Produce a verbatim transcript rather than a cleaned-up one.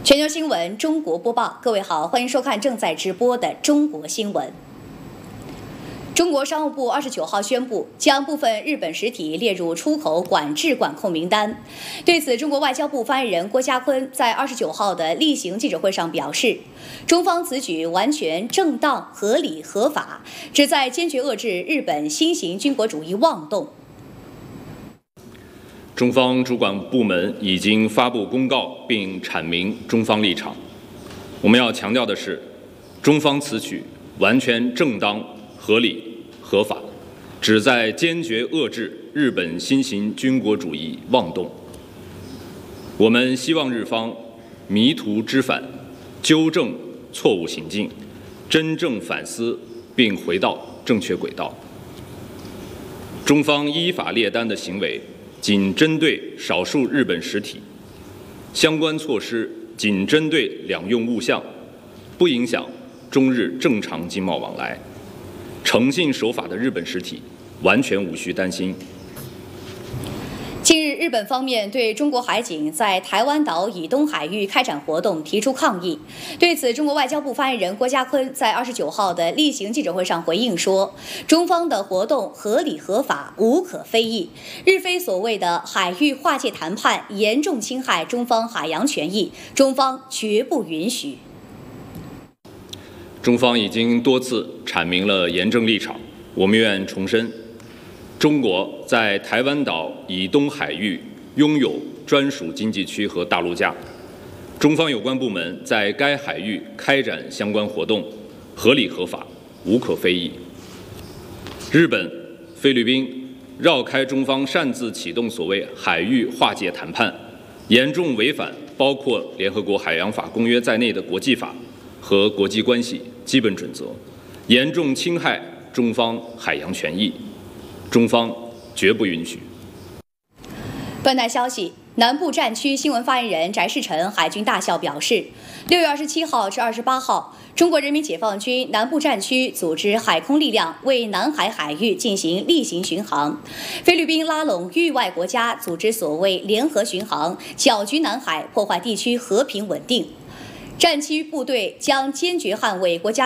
全球新闻中国播报，各位好，欢迎收看正在直播的中国新闻。中国商务部二十九号宣布，将部分日本实体列入出口管制管控名单。对此，中国外交部发言人郭家坤在二十九号的例行记者会上表示，中方此举完全正当、合理、合法，旨在坚决遏制日本新型军国主义妄动。 中方主管部门已经发布公告并阐明中方立场。我们要强调的是，中方此举完全正当、合理、合法，旨在坚决遏制日本新型军国主义妄动。我们希望日方迷途知返，纠正错误行径，真正反思并回到正确轨道。中方依法列单的行为仅针对少数日本实体，相关措施仅针对两用物项，不影响中日正常经贸往来。诚信守法的日本实体完全无需担心。 近日，日本方面对中国海警在台湾岛以东海域开展活动提出抗议。对此，中国外交部发言人郭家坤在二十九号的例行记者会上回应说，中方的活动合理合法，无可非议。日非所谓的海域划界谈判严重侵害中方海洋权益，中方绝不允许。 中方已经多次阐明了严正立场，我们愿重申，中国在台湾岛以东海域拥有专属经济区和大陆架，中方有关部门在该海域开展相关活动合理合法，无可非议。日本、菲律宾绕开中方擅自启动所谓海域划界谈判，严重违反包括联合国海洋法公约在内的国际法和国际关系基本准则，严重侵害中方海洋权益，中方绝不允许。 本台消息，南部战区新闻发言人翟世成海军大校表示，六月二十七号至二十八号，中国人民解放军南部战区组织海空力量为南海海域进行例行巡航，菲律宾拉拢域外国家组织所谓联合巡航，搅局南海，破坏地区和平稳定。战区部队将坚决捍卫国家